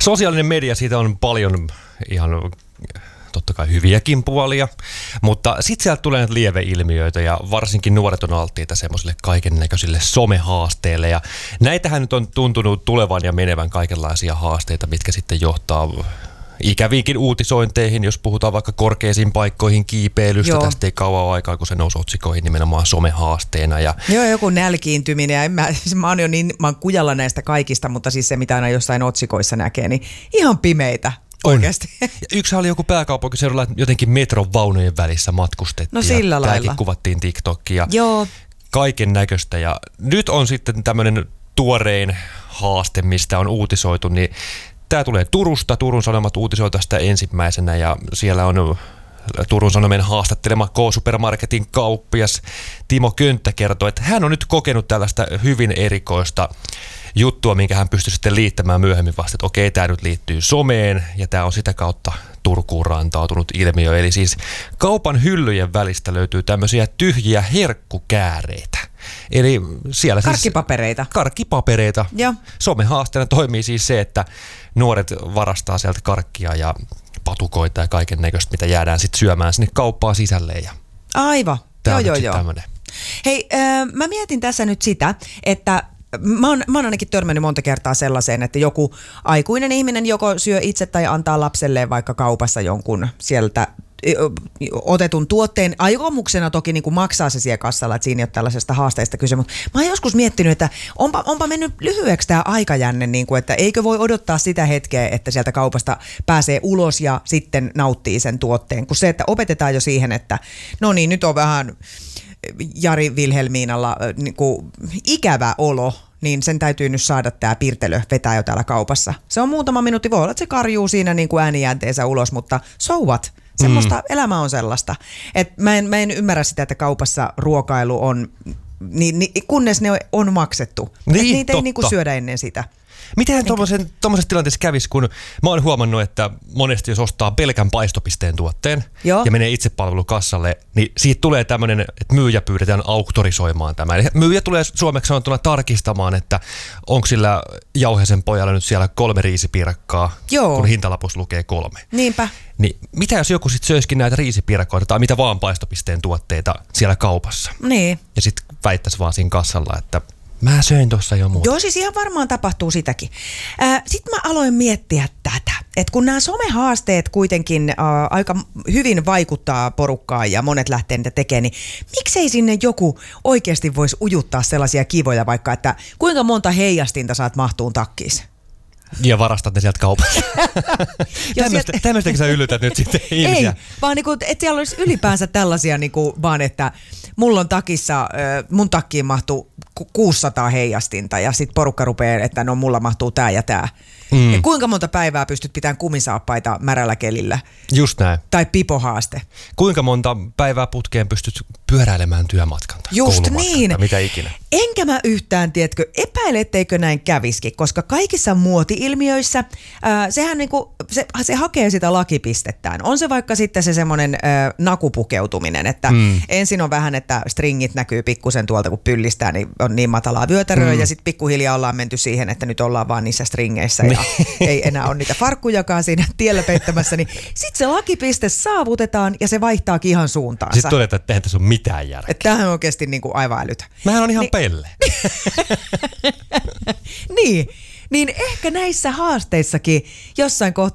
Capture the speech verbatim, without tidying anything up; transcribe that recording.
Sosiaalinen media, siitä on paljon ihan totta kai hyviäkin puolia, mutta sitten sieltä tulee näitä lieveilmiöitä ja varsinkin nuoret on alttiita semmoisille kaikennäköisille somehaasteille ja näitähän nyt on tuntunut tulevan ja menevän kaikenlaisia haasteita, mitkä sitten johtaa ikäviinkin uutisointeihin, jos puhutaan vaikka korkeisiin paikkoihin kiipeilystä. Joo. Tästä ei kauan ole aikaa, kun se nousi otsikoihin nimenomaan somehaasteena. Ja Joo, joku nälkiintyminen. Ja mä, mä oon jo niin, mä oon kujalla näistä kaikista, mutta siis se, mitä aina jossain otsikoissa näkee, niin ihan pimeitä. Oikeasti. Ja yksi oli joku pääkaupunkiseudulla, että jotenkin metron vaunujen välissä matkustettiin. No sillä ja lailla. Tämäkin kuvattiin TikTokia. Joo. Kaiken näköistä. Ja nyt on sitten tämmöinen tuorein haaste, mistä on uutisoitu, niin tämä tulee Turusta. Turun Sanomat uutisoi tästä ensimmäisenä ja siellä on Turun Sanomien haastattelema K-Supermarketin kauppias Timo Könttä kertoo, että hän on nyt kokenut tällaista hyvin erikoista juttua, minkä hän pystyi sitten liittämään myöhemmin vasta, että okei, tämä nyt liittyy someen ja tämä on sitä kautta Turkuun rantautunut ilmiö. Eli siis kaupan hyllyjen välistä löytyy tämmöisiä tyhjiä herkkukääreitä. Eli siellä karkkipapereita. Siis karkkipapereita. Joo. Somehaasteena toimii siis se, että nuoret varastaa sieltä karkkia ja patukoita ja kaiken näköistä, mitä jäädään sitten syömään sinne kauppaan sisälle. Ja aivan. tämä joo, on joo, joo. tämmöinen. Hei, äh, mä mietin tässä nyt sitä, että Mä oon, mä oon ainakin törmännyt monta kertaa sellaiseen, että joku aikuinen ihminen joko syö itse tai antaa lapselleen vaikka kaupassa jonkun sieltä otetun tuotteen. Aikomuksena toki niin kuin maksaa se siellä kassalla, että siinä ei ole tällaisesta haasteesta kyse, mutta mä oon joskus miettinyt, että onpa, onpa mennyt lyhyeksi tämä aikajänne, niin kuin, että eikö voi odottaa sitä hetkeä, että sieltä kaupasta pääsee ulos ja sitten nauttii sen tuotteen, kun se, että opetetaan jo siihen, että no niin, nyt on vähän Jari Vilhelmiinalla niin kuin ikävä olo, niin sen täytyy nyt saada tämä pirtelö vetää jo täällä kaupassa. Se on muutama minuutti, voi olla, että se karjuu siinä niin kuin ääniäänteensä ulos, mutta so what? Semmoista mm. elämä on sellaista. Et mä, en, mä en ymmärrä sitä, että kaupassa ruokailu on, niin, niin, kunnes ne on maksettu. Niin, niitä totta. ei niin kuin syödä ennen sitä. Miten tuommoisessa tilanteessa kävisi, kun mä oon huomannut, että monesti jos ostaa pelkän paistopisteen tuotteen Joo. ja menee itsepalvelukassalle, niin siitä tulee tämmöinen, että myyjä pyydetään auktorisoimaan tämä. Eli myyjä tulee suomeksi sanottuna tarkistamaan, että onko sillä Jauhesen pojalla nyt siellä kolme riisipiirakkaa, Joo. kun hintalapussa lukee kolme. Niinpä. Niin mitä jos joku sitten söisikin näitä riisipiirakoita tai mitä vaan paistopisteen tuotteita siellä kaupassa? Niin. Ja sitten väittäisi vaan siinä kassalla, että mä söin tuossa jo muuta. Joo, siis ihan varmaan tapahtuu sitäkin. Sitten mä aloin miettiä tätä, että kun nämä somehaasteet kuitenkin äh, aika hyvin vaikuttaa porukkaan ja monet lähtee niitä tekemään, niin miksei sinne joku oikeasti voisi ujuttaa sellaisia kivoja vaikka, että kuinka monta heijastinta saat mahtuun takkiin? Ja varastat ne sieltä kaupasta. Tämmöistä, tämmöistäkin sä yllytät nyt sitten ihmisiä. Ei, vaan niinku, että siellä olisi ylipäänsä tällaisia, niinku, vaan että mulla on takissa, mun takkiin mahtuu kuusisataa heijastinta ja sitten porukka rupeaa, että no mulla mahtuu tää ja tää. Mm. Ja kuinka monta päivää pystyt pitämään kumisaappaita märällä kelillä? Just näin. Tai pipohaaste. Kuinka monta päivää putkeen pystyt pyöräilemään työmatkan tai just niin. Tai mitä ikinä. Enkä mä yhtään, tiedätkö, epäile, etteikö näin käviskin, koska kaikissa muoti-ilmiöissä ää, sehän niinku, se, se hakee sitä lakipistettään. On se vaikka sitten se semmoinen ää, nakupukeutuminen, että mm. ensin on vähän, että stringit näkyy pikkusen tuolta, kun pyllistää, niin on niin matalaa vyötäröä, mm. ja sitten pikkuhiljaa ollaan menty siihen, että nyt ollaan vaan niissä stringeissä ja ei enää ole niitä farkkujakaan siinä tiellä peittämässä, niin sitten se lakipiste saavutetaan ja se vaihtaakin ihan suuntaansa. Sitten todetaan, että eihän tässä ole mitään järkeä. Että tämähän on oikeasti niin kuin aivan älytä. Mähän on ihan niin, pelle. niin, niin ehkä näissä haasteissakin jossain kohtaa